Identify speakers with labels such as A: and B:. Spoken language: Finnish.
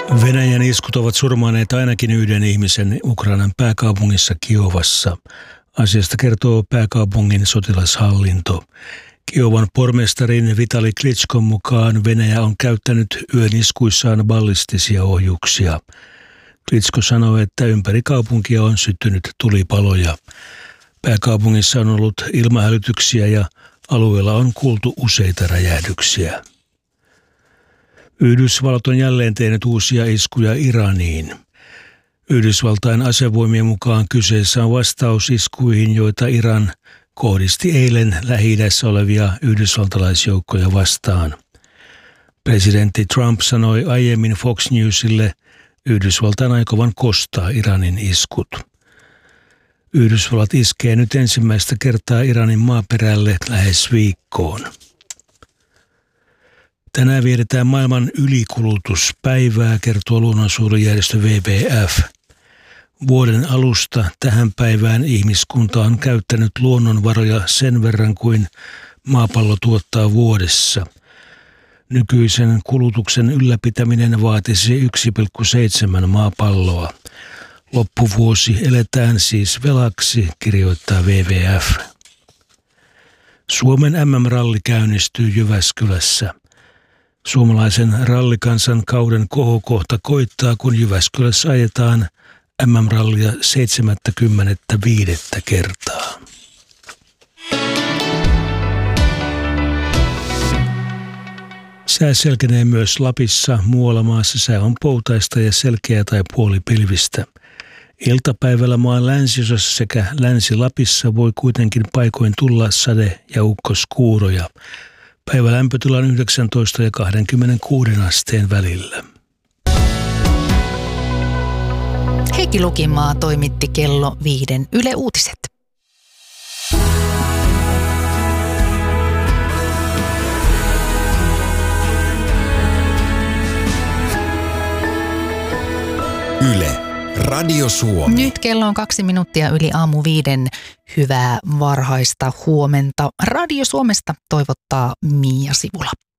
A: Venäjän iskut ovat surmanneet ainakin yhden ihmisen Ukrainan pääkaupungissa Kiovassa. Asiasta kertoo pääkaupungin sotilashallinto. Kiovan pormestarin Vitali Klitschkon mukaan Venäjä on käyttänyt yön iskuissaan ballistisia ohjuksia. Klitschko sanoi, että ympäri kaupunkia on syttynyt tulipaloja. Pääkaupungissa on ollut ilmahälytyksiä ja alueella on kuultu useita räjähdyksiä. Yhdysvallat on jälleen tehnyt uusia iskuja Iraniin. Yhdysvaltain asevoimien mukaan kyseessä on vastaus iskuihin, joita Iran kohdisti eilen Lähi-idässä olevia yhdysvaltalaisjoukkoja vastaan. Presidentti Trump sanoi aiemmin Fox Newsille Yhdysvaltain aikovan kostaa Iranin iskut. Yhdysvallat iskee nyt ensimmäistä kertaa Iranin maaperälle lähes viikkoon. Tänään vietetään maailman ylikulutuspäivää, kertoo luonnonsuojelujärjestö WWF. Vuoden alusta tähän päivään ihmiskunta on käyttänyt luonnonvaroja sen verran kuin maapallo tuottaa vuodessa. Nykyisen kulutuksen ylläpitäminen vaatisi 1,7 maapalloa. Loppuvuosi eletään siis velaksi, kirjoittaa WWF. Suomen MM-ralli käynnistyy Jyväskylässä. Suomalaisen rallikansan kauden kohokohta koittaa, kun Jyväskylässä ajetaan MM-rallia 75. kertaa. Sää selkenee myös Lapissa. Muualla maassa sää on poutaista ja selkeä tai puolipilvistä. Iltapäivällä maan länsiosassa sekä Länsi-Lapissa voi kuitenkin paikoin tulla sade- ja ukkoskuuroja. Päivä lämpötila on 19 ja 26 asteen välillä.
B: Heikki Lukimaa toimitti kello 5 Yle Uutiset.
C: Yle, Radio Suomi.
B: Nyt kello on 2 minuuttia yli aamu 5. Hyvää varhaista huomenta. Radio Suomesta toivottaa Mia Sivula.